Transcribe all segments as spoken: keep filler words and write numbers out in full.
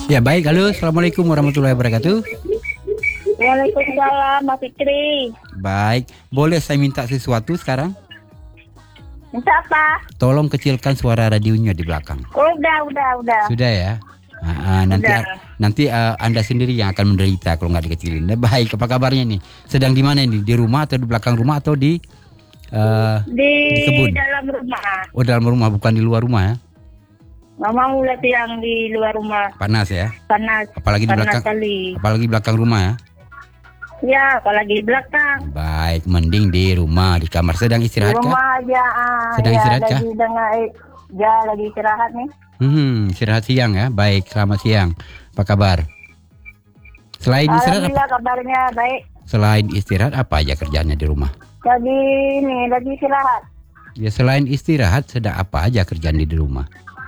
Ya baik, halo, assalamualaikum warahmatullahi wabarakatuh. Waalaikumsalam, Mas Fikri. Baik, boleh saya minta sesuatu sekarang? Minta apa? Tolong kecilkan suara radionya di belakang. Oh, udah, udah, udah. Sudah ya? Ah, ah, nanti Udah. nanti ah, Anda sendiri yang akan menderita kalau nggak dikecilin. Nah, baik, apa kabarnya nih? Sedang di mana ini? Di rumah atau di belakang rumah atau di ah, Di, di kebun? dalam rumah. Oh, dalam rumah, bukan di luar rumah ya? Nggak mau lihat yang di luar rumah. Panas ya? Panas. Apalagi di panas belakang, sekali. apalagi belakang rumah ya? Ya, apalagi di belakang. Baik, mending di rumah, di kamar. Sedang Di istirahat kah? rumah aja. Ah, Sedang ya, istirahat kah? lagi dengar, ya, lagi istirahat nih. Hmm, istirahat siang ya. Baik, selamat siang. Apa kabar? Selain istirahat apa? Alhamdulillah kabarnya baik. Selain istirahat apa aja kerjanya di rumah? Lagi ini, lagi istirahat. Ya selain istirahat sedang apa aja kerjaan di rumah?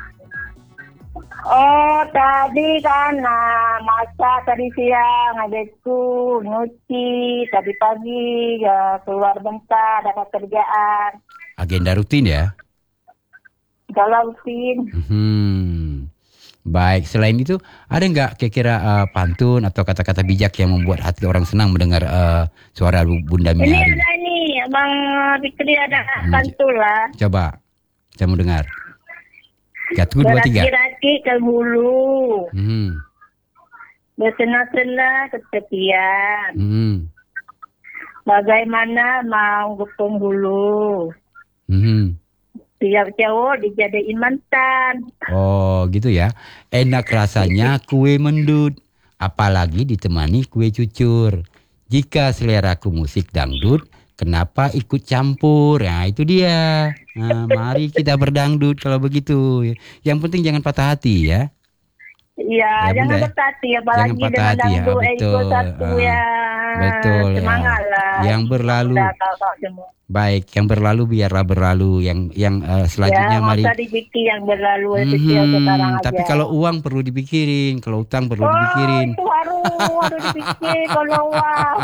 Oh, tadi kan nah, masak tadi siang, adekku nyuci, tadi pagi ya keluar bentar, dapat kerjaan. Agenda rutin ya? Kalau rutin. Hmm. Baik, selain itu ada nggak kira-kira uh, pantun atau kata-kata bijak yang membuat hati orang senang mendengar uh, suara Bunda Mia Ini hari ada ini? ini, Bang Fikri ada Hmm, pantun lah. Coba, saya mau dengar. Satu, dua, tiga. Beraki-raki ke hulu, Hmm. bersenang-senang kesepian. Hmm. Bagaimana mau gepung hulu? Hmm. Tiap cowok dijadiin mantan. Oh gitu ya. Enak rasanya kue mendut, apalagi ditemani kue cucur. Jika seleraku musik dangdut, kenapa ikut campur? Nah itu dia. Nah, mari kita berdangdut kalau begitu. Yang penting jangan patah hati ya. Iya, Ya, jangan Bunda ya? bertati apalagi Jangan patah dengan hati ya, dangdut eh, betul. ikut satu Ah, ya. betul ya. Semangat lah. Yang berlalu. Udah, kakak semua. Baik, yang berlalu biarlah berlalu. Yang yang uh, selanjutnya Ya, mari. masa dipikir yang berlalu Mhm, pikir sekarang aja. tapi kalau uang perlu dipikirin, kalau utang perlu oh, dipikirin. itu harus harus dipikir kalau uang.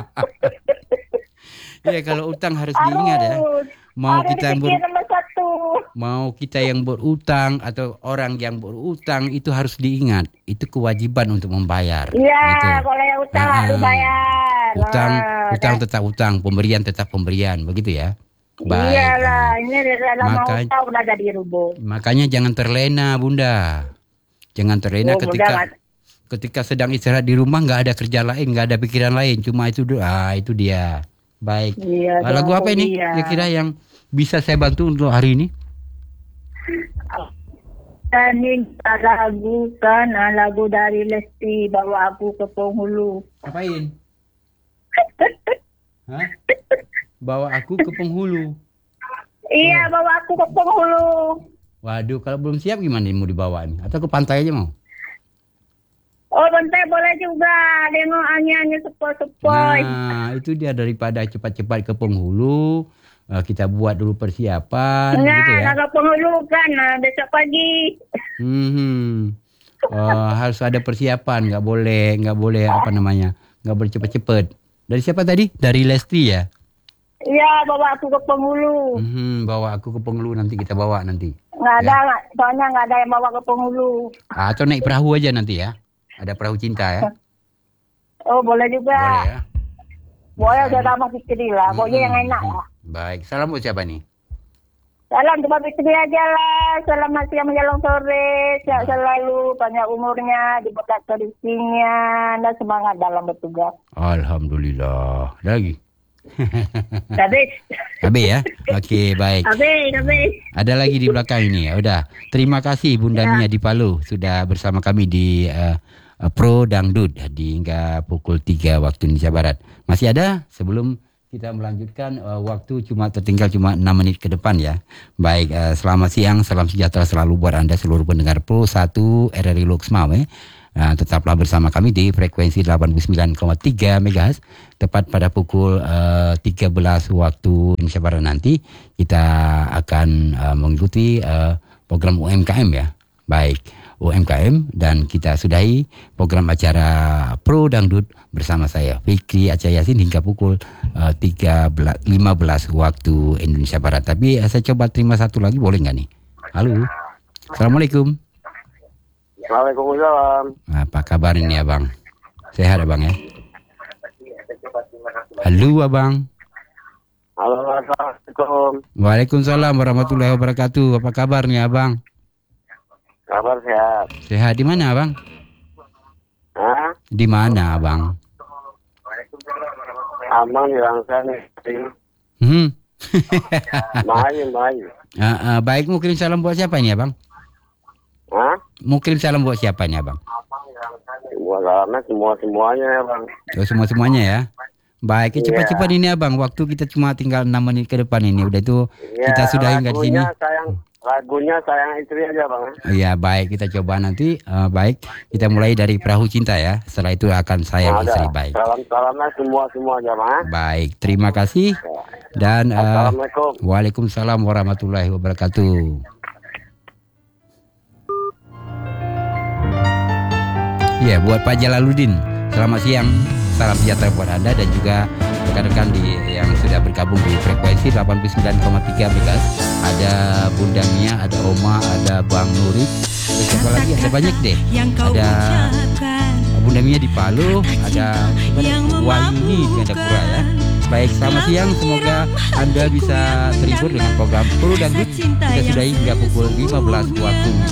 Ya kalau utang harus diingat ya. Harus. Mau harus kita yang dipikir ber, nomor satu. mau kita yang berutang atau orang yang berutang itu harus diingat. Itu kewajiban untuk membayar. Iya, Gitu. kalau yang utang Ah, harus bayar. Utang, Ah, utang dan- tetap utang, pemberian tetap pemberian, begitu ya. Baik. Iyalah, ini dalam Maka- utang udah jadi rubuh. Makanya jangan terlena, Bunda. Jangan terlena Oh, Bunda ketika nggak- ketika sedang istirahat di rumah, nggak ada kerja lain, nggak ada pikiran lain, cuma itu do- ah itu dia. Baik. Iya, Ah, lagu dong, apa ini? iya. Kira-kira yang bisa saya bantu untuk hari ini? Dan minta lagu kan ah, lagu dari Lesti bawa aku ke Penghulu. Apain? Hah? Bawa aku ke penghulu. Iya, bawa aku ke Penghulu. Waduh, kalau belum siap gimana mau dibawa nih? Atau ke pantai aja mau? Oh, bentar boleh juga. Tengok angin-angin sepoi-sepoi. Nah, itu dia daripada cepat-cepat ke penghulu, eh, kita buat dulu persiapan, Enggak, gitu ya. nak ke Penghulu kan ah, besok pagi. Hmm, oh, harus ada persiapan, nggak boleh, nggak boleh apa namanya, nggak boleh cepet-cepet. Dari siapa tadi? Dari Lesti ya. Iya, bawa aku ke Penghulu. Hmm, bawa aku ke penghulu nanti kita bawa nanti. Nggak ada, nggak- soalnya nggak ada yang bawa ke Penghulu. Ah, atau naik perahu aja nanti ya. Ada perahu cinta ya. Oh, boleh juga. Boleh ya. Boleh, Bisa udah nih. lama Fikri lah. Pokoknya yang Hmm, enak hmm. lah. Baik, salam buat siapa nih? Salam cuma Fikri aja lah. Selamat siang menjelang sore. Sehat selalu, banyak umurnya, diberkat rezekinya, dan semangat dalam bertugas. Alhamdulillah. Ada lagi? Habis. Habis ya? Oke, baik. Habis, habis. Ada lagi di belakang ini ya. Udah. Terima kasih Bunda Ya. Mia di Palu sudah bersama kami di uh, uh, Pro Dangdut di hingga pukul tiga waktu Indonesia Barat. Masih ada sebelum kita melanjutkan uh, waktu cuma tertinggal cuma enam menit ke depan ya. Baik, uh, selamat siang, salam sejahtera selalu buat Anda seluruh pendengar Pro satu R R I Lux Mame. Nah, tetaplah bersama kami di frekuensi delapan puluh sembilan koma tiga megahertz tepat pada pukul uh, tiga belas waktu Indonesia Barat nanti kita akan uh, mengikuti uh, program U M K M ya. Baik, U M K M dan kita sudahi program acara Pro Dangdut bersama saya Fikri Aceh Yasin hingga pukul uh, tiga belas lima belas waktu Indonesia Barat. Tapi uh, saya coba terima satu lagi boleh nggak nih? Halo. Assalamualaikum. Waalaikumsalam. Apa Apa kabar ini abang? Sehat abang ya? Halo abang. Halo, Assalamualaikum. Waalaikumsalam warahmatullahi wabarakatuh. Apa kabar nih abang? Kabar sehat. Sehat di mana abang? Hah? Di mana abang? Aman yang sana. Hmm. Mayu, mayu. uh, uh, baik, mau kirim salam buat siapa ini abang? Hah? Mau kirim salam buat siapa nih abang? Buat karena semua-semuanya ya bang. Oh, semua-semuanya ya. Baik, Iya. cepat-cepat ini abang. Waktu kita cuma tinggal enam menit ke depan ini. Udah itu Ya, kita sudah hingga di sini. lagunya sayang, lagunya sayang istri aja bang. Ya baik, kita coba nanti. Uh, baik, kita mulai dari Perahu Cinta ya. Setelah itu akan sayang Ada. istri. Baik. Salam-salamnya semua-semua aja bang. Baik, terima kasih. Dan uh, Assalamualaikum. Waalaikumsalam warahmatullahi wabarakatuh. Ya, buat Pak Jalaluddin, selamat siang. Salam sejahtera buat Anda dan juga rekan-rekan di yang sudah bergabung di frekuensi delapan puluh sembilan koma tiga megahertz. Ada Bunda Mia, ada Oma, ada Bang Nuri. Terus siapa lagi? Ada banyak deh. Ada Bunda Mia di Palu, ada Wahini di Jayapura ya. Baik, selamat siang. Semoga Anda bisa terhibur dengan program Pro dan Good. Kita sudahi hingga pukul lima belas waktu